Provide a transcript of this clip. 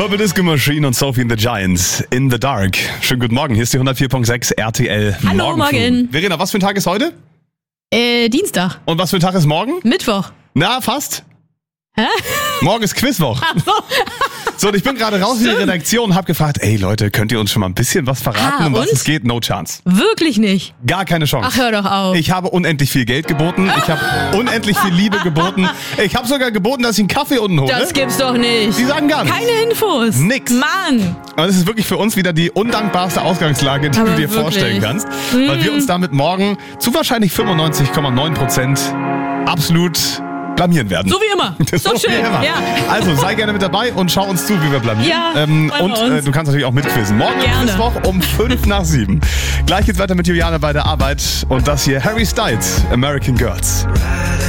Purple Disco Machine und Sophie and the Giants in the Dark. Schönen guten Morgen, hier ist die 104.6 RTL. Hallo, morgen. Verena, was für ein Tag ist heute? Dienstag. Und was für ein Tag ist morgen? Mittwoch. Na, fast. Hä? Morgen ist Quizwoch. Ach so. So, und ich bin gerade raus in die Redaktion und habe gefragt, ey Leute, könnt ihr uns schon mal ein bisschen was verraten, um was und? es geht? No chance. Wirklich nicht. Gar keine Chance. Ach, hör doch auf. Ich habe unendlich viel Geld geboten, ich habe unendlich viel Liebe geboten. Ich habe sogar geboten, dass ich einen Kaffee unten hole. Das gibt's doch nicht. Die sagen gar nichts. Keine Infos. Nix. Mann. Aber das ist wirklich für uns wieder die undankbarste Ausgangslage, die Aber du dir wirklich. vorstellen kannst. Weil wir uns damit morgen zu wahrscheinlich 95,9% absolut blamieren werden. So wie immer. So wie schön. immer. Ja. Also sei gerne mit dabei und schau uns zu, wie wir blamieren. Ja, und freuen wir uns. du kannst natürlich auch mitquizzen. Morgen Gerne. ist Mittwoch um 5:05. Gleich geht's weiter mit Juliane bei der Arbeit. Und das hier Harry Styles, American Girls.